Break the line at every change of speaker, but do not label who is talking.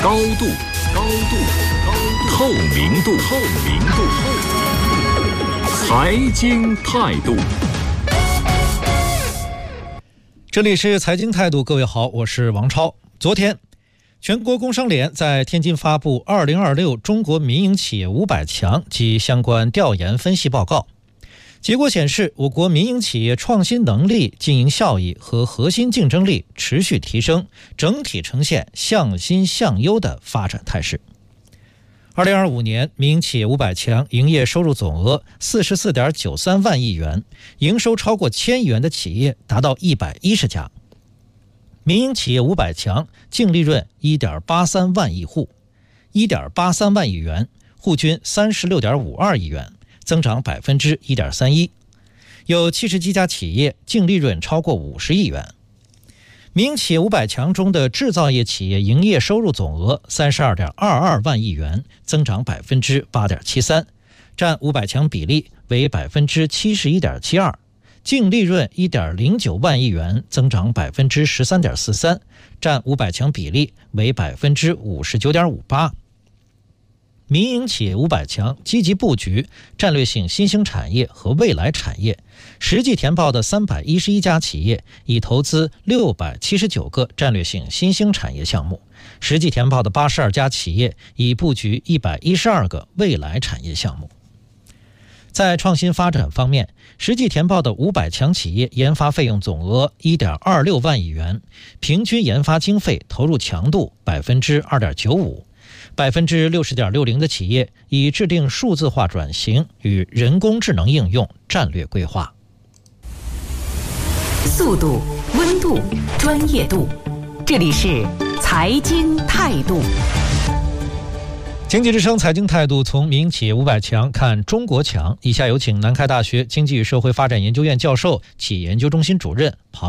高度，透明度，财经态度。
这里是财经态度，各位好，我是王超。昨天，全国工商联在天津发布2026中国民营企业500强及相关调研分析报告。结果显示，我国民营企业创新能力、经营效益和核心竞争力持续提升，整体呈现向新向优的发展态势。2025年民营企业500强营业收入总额 44.93 万亿元，营收超过1000亿元的企业达到110家。民营企业500强净利润 1.83 万亿户 1.83 万亿元，户均 36.52 亿元，增长 1.31%， 有70几家企业净利润超过50亿元。民营企业500强中的制造业企业营业收入总额 32.22 万亿元，增长 8.73%， 占500强比例为 71.72%， 净利润 1.09 万亿元，增长 13.43%， 占500强比例为 59.58%。民营企业500强积极布局战略性新兴产业和未来产业，实际填报的311家企业已投资679个战略性新兴产业项目，实际填报的82家企业已布局112个未来产业项目。在创新发展方面，实际填报的500强企业研发费用总额 1.26 万亿元，平均研发经费投入强度 2.95%。60.60% 的企业已制定数字化转型与人工智能应用战略规划。
速度、温度、专业度，这里是财经态度。
经济之声财经态度，从民营企业500强看中国强。以下有请南开大学经济与社会发展研究院教授、企业研究中心主任